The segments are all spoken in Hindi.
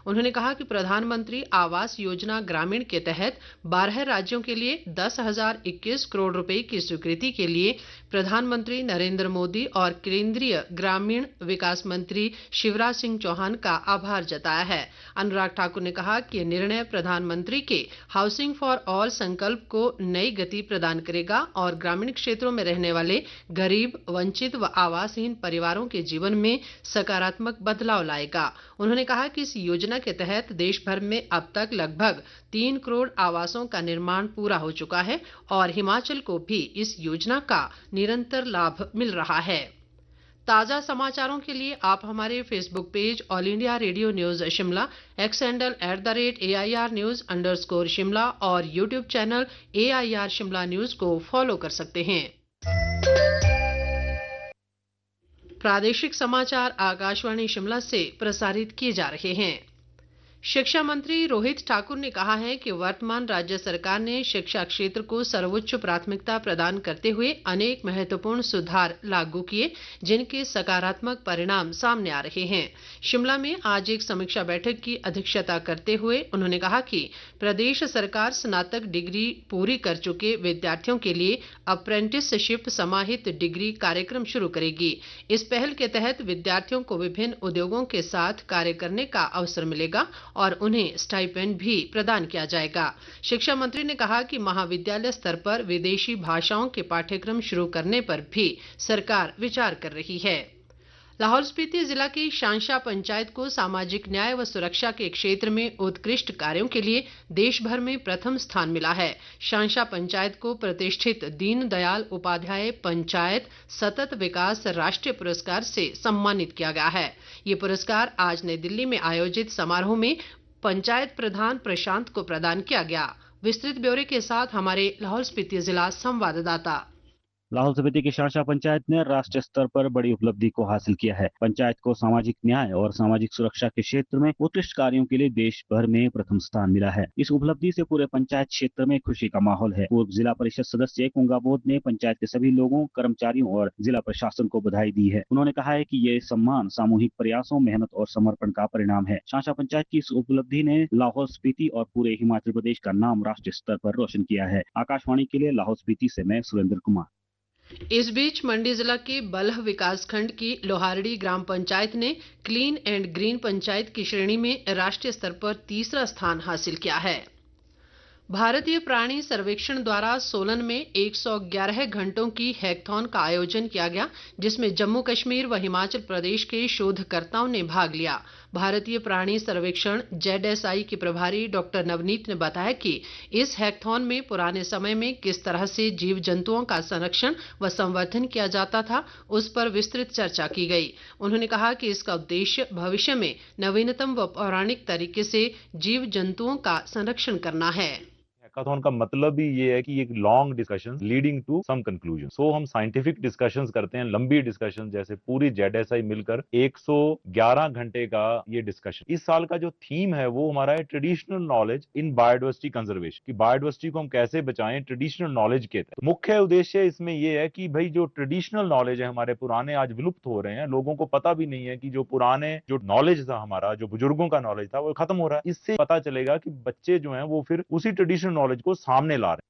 उन्होंने कहा कि प्रधानमंत्री आवास योजना ग्रामीण के तहत 12 राज्यों के लिए 10,021 करोड़ रुपए की स्वीकृति के लिए प्रधानमंत्री नरेंद्र मोदी और केंद्रीय ग्रामीण विकास मंत्री शिवराज सिंह चौहान का आभार जताया है। अनुराग ठाकुर ने कहा कि यह निर्णय प्रधानमंत्री के हाउसिंग फॉर ऑल संकल्प को नई गति प्रदान करेगा और ग्रामीण क्षेत्रों में रहने वाले गरीब, वंचित व आवासहीन परिवारों के जीवन में सकारात्मक बदलाव लाएगा। उन्होंने कहा कि इस योजना के तहत देश भर में अब तक लगभग 3 करोड़ आवासों का निर्माण पूरा हो चुका है और हिमाचल को भी इस योजना का निरंतर लाभ मिल रहा है। ताज़ा समाचारों के लिए आप हमारे Facebook page all India radio news Shimla, x handle @AIR_News_Shimla और YouTube channel AIR Shimla news को फॉलो कर सकते हैं। प्रादेशिक समाचार आकाशवाणी शिमला से प्रसारित किए जा रहे हैं। शिक्षा मंत्री रोहित ठाकुर ने कहा है कि वर्तमान राज्य सरकार ने शिक्षा क्षेत्र को सर्वोच्च प्राथमिकता प्रदान करते हुए अनेक महत्वपूर्ण सुधार लागू किए, जिनके सकारात्मक परिणाम सामने आ रहे हैं। शिमला में आज एक समीक्षा बैठक की अध्यक्षता करते हुए उन्होंने कहा कि प्रदेश सरकार स्नातक डिग्री पूरी कर चुके विद्यार्थियों के लिए अप्रेंटिसशिप समाहित डिग्री कार्यक्रम शुरू करेगी। इस पहल के तहत विद्यार्थियों को विभिन्न उद्योगों के साथ कार्य करने का अवसर मिलेगा और उन्हें स्टाइपेंड भी प्रदान किया जाएगा। शिक्षा मंत्री ने कहा कि महाविद्यालय स्तर पर विदेशी भाषाओं के पाठ्यक्रम शुरू करने पर भी सरकार विचार कर रही है। लाहौल स्पीति जिला की शांशा पंचायत को सामाजिक न्याय व सुरक्षा के क्षेत्र में उत्कृष्ट कार्यों के लिए देश भर में प्रथम स्थान मिला है। शांशा पंचायत को प्रतिष्ठित दीनदयाल उपाध्याय पंचायत सतत विकास राष्ट्रीय पुरस्कार से सम्मानित किया गया है। ये पुरस्कार आज नई दिल्ली में आयोजित समारोह में पंचायत प्रधान प्रशांत को प्रदान किया गया। विस्तृत ब्यौरे के साथ हमारे लाहौल स्पीति जिला संवाददाता। लाहौल स्पीति की शांशा पंचायत ने राष्ट्रीय स्तर पर बड़ी उपलब्धि को हासिल किया है। पंचायत को सामाजिक न्याय और सामाजिक सुरक्षा के क्षेत्र में उत्कृष्ट कार्यों के लिए देश भर में प्रथम स्थान मिला है। इस उपलब्धि से पूरे पंचायत क्षेत्र में खुशी का माहौल है। पूर्व जिला परिषद सदस्य कुंगा बोध ने पंचायत के सभी लोगों, कर्मचारियों और जिला प्रशासन को बधाई दी है। उन्होंने कहा है कि ये सम्मान सामूहिक प्रयासों, मेहनत और समर्पण का परिणाम है। शांशा पंचायत की इस उपलब्धि ने लाहौल स्पीति और पूरे हिमाचल प्रदेश का नाम राष्ट्रीय स्तर पर रोशन किया है। आकाशवाणी के लिए लाहौल स्पीति से मैं सुरेंद्र कुमार। इस बीच मंडी जिला के बल्ह विकासखंड की लोहारड़ी ग्राम पंचायत ने क्लीन एंड ग्रीन पंचायत की श्रेणी में राष्ट्रीय स्तर पर तीसरा स्थान हासिल किया है। भारतीय प्राणी सर्वेक्षण द्वारा सोलन में 111 घंटों की हैकथॉन का आयोजन किया गया, जिसमें जम्मू कश्मीर व हिमाचल प्रदेश के शोधकर्ताओं ने भाग लिया। भारतीय प्राणी सर्वेक्षण ZSI के प्रभारी डॉक्टर नवनीत ने बताया कि इस हैकथॉन में पुराने समय में किस तरह से जीव जंतुओं का संरक्षण व संवर्धन किया जाता था, उस पर विस्तृत चर्चा की गई। उन्होंने कहा कि इसका उद्देश्य भविष्य में नवीनतम व पौराणिक तरीके से जीव जंतुओं का संरक्षण करना है। हैकाथॉन का मतलब ही ये है कि एक long discussion leading to some conclusion. सो हम साइंटिफिक डिस्कशंस करते हैं, लंबी डिस्कशन, जैसे पूरी ZSI मिलकर 111 घंटे का ये डिस्कशन। इस साल का जो थीम है वो हमारा है traditional knowledge in biodiversity conservation, कि बायोडाइवर्सिटी को हम कैसे बचाएं ट्रेडिशनल नॉलेज के तहत। मुख्य उद्देश्य इसमें ये है कि भाई जो ट्रेडिशनल नॉलेज है हमारे पुराने आज विलुप्त हो रहे हैं, लोगों को पता भी नहीं है कि जो पुराने जो नॉलेज था हमारा, जो बुजुर्गों का नॉलेज था, वो खत्म हो रहा है। इससे पता चलेगा कि बच्चे जो हैं वो फिर उसी ट्रेडिशनल नॉलेज को सामने ला रहे हैं।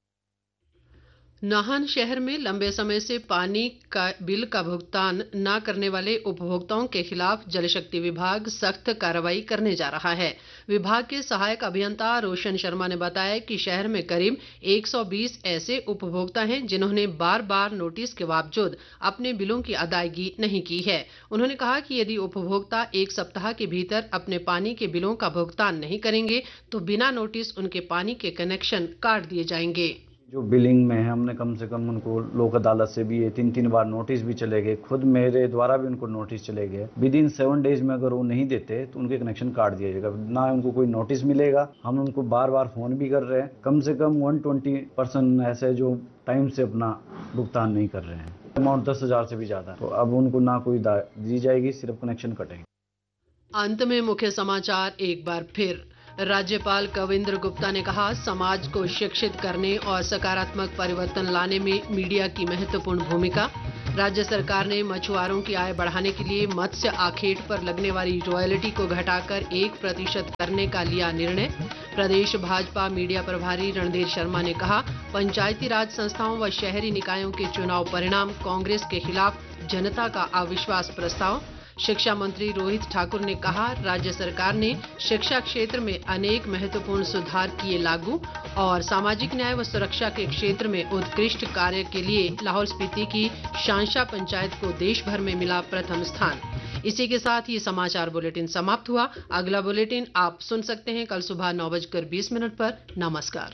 नाहन शहर में लंबे समय से पानी का बिल का भुगतान न करने वाले उपभोक्ताओं के खिलाफ जल शक्ति विभाग सख्त कार्रवाई करने जा रहा है। विभाग के सहायक अभियंता रोशन शर्मा ने बताया कि शहर में करीब 120 ऐसे उपभोक्ता हैं जिन्होंने बार बार नोटिस के बावजूद अपने बिलों की अदायगी नहीं की है। उन्होंने कहा कि यदि उपभोक्ता 1 सप्ताह के भीतर अपने पानी के बिलों का भुगतान नहीं करेंगे तो बिना नोटिस उनके पानी के कनेक्शन काट दिए जाएंगे। जो बिलिंग में है, हमने कम से कम उनको लोक अदालत से भी 3-3 बार नोटिस भी चले गए, खुद मेरे द्वारा भी उनको नोटिस चले गए। विदिन 7 डेज में अगर वो नहीं देते तो उनके कनेक्शन काट दिया जाएगा, ना उनको कोई नोटिस मिलेगा। हम उनको बार बार फोन भी कर रहे हैं। कम से कम 120% ऐसे जो टाइम से अपना भुगतान नहीं कर रहे हैं, अमाउंट 10,000 से भी ज्यादा, तो अब उनको ना कोई दी जाएगी, सिर्फ कनेक्शन कटेंगे। अंत में मुख्य समाचार एक बार फिर। राज्यपाल कविंद्र गुप्ता ने कहा, समाज को शिक्षित करने और सकारात्मक परिवर्तन लाने में मीडिया की महत्वपूर्ण भूमिका। राज्य सरकार ने मछुआरों की आय बढ़ाने के लिए मत्स्य आखेट पर लगने वाली रॉयल्टी को घटाकर 1% करने का लिया निर्णय। प्रदेश भाजपा मीडिया प्रभारी रणधीर शर्मा ने कहा, पंचायती राज संस्थाओं व शहरी निकायों के चुनाव परिणाम कांग्रेस के खिलाफ जनता का अविश्वास प्रस्ताव। शिक्षा मंत्री रोहित ठाकुर ने कहा, राज्य सरकार ने शिक्षा क्षेत्र में अनेक महत्वपूर्ण सुधार किए लागू। और सामाजिक न्याय व सुरक्षा के क्षेत्र में उत्कृष्ट कार्य के लिए लाहौल स्पीति की शांशा पंचायत को देश भर में मिला प्रथम स्थान। इसी के साथ ये समाचार बुलेटिन समाप्त हुआ। अगला बुलेटिन आप सुन सकते हैं कल सुबह 9:20 पर। नमस्कार।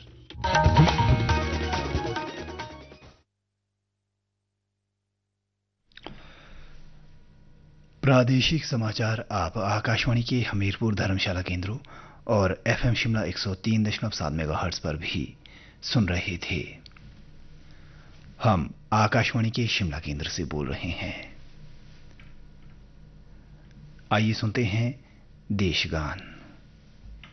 प्रादेशिक समाचार आप आकाशवाणी के हमीरपुर धर्मशाला केंद्रों और FM शिमला 103.7 मेगाहर्ट्ज पर भी सुन रहे थे। हम आकाशवाणी के शिमला केंद्र से बोल रहे हैं। आइए सुनते हैं देशगान।